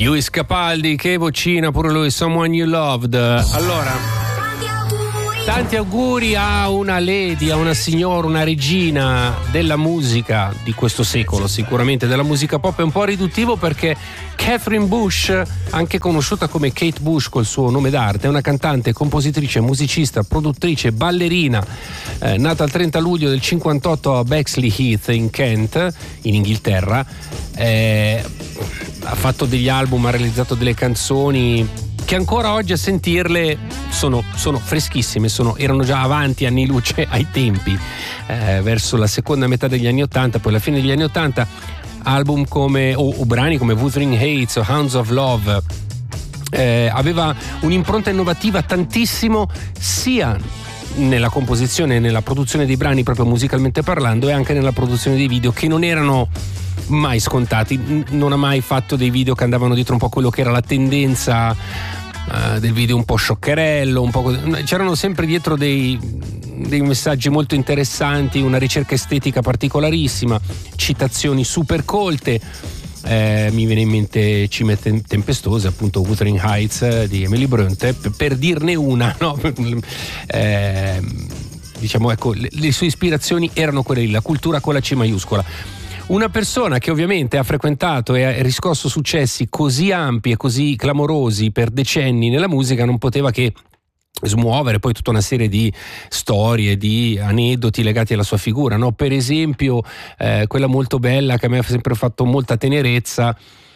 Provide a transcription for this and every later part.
Lewis Capaldi, che vocina pure lui, Someone You Loved. Allora, tanti auguri a una lady, a una signora, una regina della musica di questo secolo, sicuramente della musica pop. È un po' riduttivo perché Catherine Bush, anche conosciuta come Kate Bush col suo nome d'arte, è una cantante, compositrice, musicista, produttrice, ballerina, nata il 30 luglio del 58 a Bexley Heath in Kent, in Inghilterra. Ha fatto degli album, ha realizzato delle canzoni che ancora oggi a sentirle sono freschissime, erano già avanti anni luce ai tempi, verso la seconda metà degli anni 80, poi alla fine degli anni 80, album come o brani come Wuthering Heights o Hounds of Love. Aveva un'impronta innovativa tantissimo sia nella composizione e nella produzione dei brani, proprio musicalmente parlando, e anche nella produzione dei video, che non erano mai scontati. Non ha mai fatto dei video che andavano dietro un po' quello che era la tendenza del video un po' scioccherello, c'erano sempre dietro dei messaggi molto interessanti, una ricerca estetica particolarissima, citazioni super colte. Mi viene in mente Cime tempestose, appunto Wuthering Heights di Emily Bronte, per dirne una, no? Diciamo, ecco, le sue ispirazioni erano quelle lì, la cultura con la C maiuscola. Una persona che ovviamente ha frequentato e ha riscosso successi così ampi e così clamorosi per decenni nella musica non poteva che smuovere poi tutta una serie di storie, di aneddoti legati alla sua figura, no? Per esempio quella molto bella che a me ha sempre fatto molta tenerezza,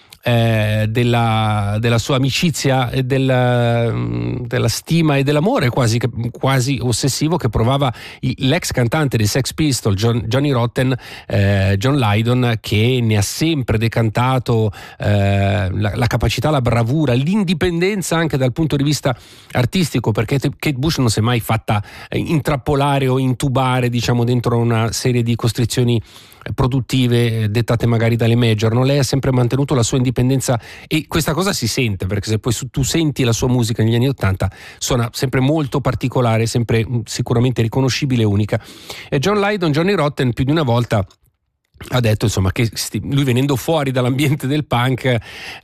della sua amicizia e della stima e dell'amore quasi ossessivo che provava l'ex cantante dei Sex Pistols, Johnny Rotten, John Lydon, che ne ha sempre decantato la capacità, la bravura, l'indipendenza anche dal punto di vista artistico, perché Kate Bush non si è mai fatta intrappolare o intubare, diciamo, dentro una serie di costrizioni produttive dettate magari dalle major, no? Lei ha sempre mantenuto la sua indipendenza e questa cosa si sente, perché se poi tu senti la sua musica negli anni 80 suona sempre molto particolare, sempre sicuramente riconoscibile e unica. E John Lydon, Johnny Rotten, più di una volta ha detto, insomma, che lui, venendo fuori dall'ambiente del punk,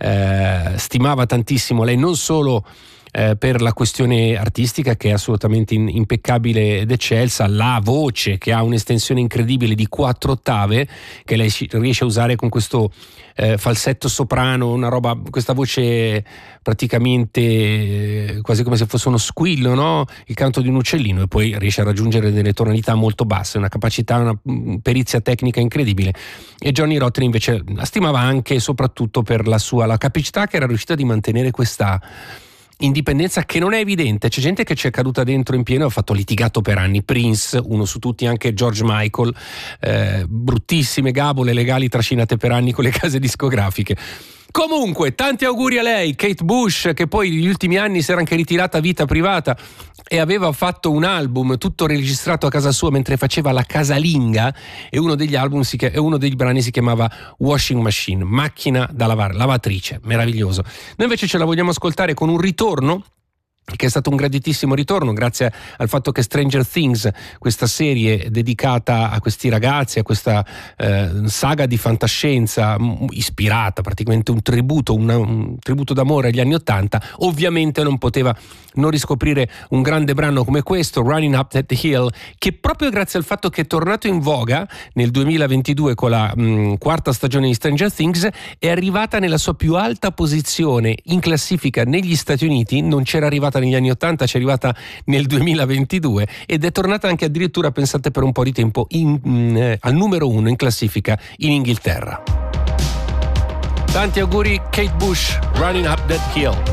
stimava tantissimo lei, non solo per la questione artistica, che è assolutamente impeccabile ed eccelsa, la voce che ha un'estensione incredibile di 4 ottave che lei riesce a usare con questo falsetto soprano, una roba, questa voce praticamente quasi come se fosse uno squillo, no? Il canto di un uccellino, e poi riesce a raggiungere delle tonalità molto basse, una capacità, una perizia tecnica incredibile. E Johnny Rotten invece la stimava anche e soprattutto per la capacità che era riuscita di mantenere questa indipendenza che non è evidente. C'è gente che ci è caduta dentro in pieno e ha fatto litigato per anni. Prince, uno su tutti, anche George Michael, bruttissime gabole legali trascinate per anni con le case discografiche. Comunque, tanti auguri a lei, Kate Bush, che poi negli ultimi anni si era anche ritirata a vita privata e aveva fatto un album tutto registrato a casa sua mentre faceva la casalinga, e uno degli brani si chiamava Washing Machine, macchina da lavare, lavatrice, meraviglioso. Noi invece ce la vogliamo ascoltare con un ritorno che è stato un graditissimo ritorno grazie al fatto che Stranger Things, questa serie dedicata a questi ragazzi, a questa saga di fantascienza ispirata, praticamente un tributo d'amore agli anni '80, ovviamente non poteva non riscoprire un grande brano come questo, Running Up That Hill, che proprio grazie al fatto che è tornato in voga nel 2022 con la quarta stagione di Stranger Things, è arrivata nella sua più alta posizione in classifica negli Stati Uniti. Non c'era arrivata negli anni 80, ci è arrivata nel 2022 ed è tornata anche addirittura, pensate, per un po' di tempo al numero 1 in classifica in Inghilterra. Tanti auguri Kate Bush, Running Up That Hill.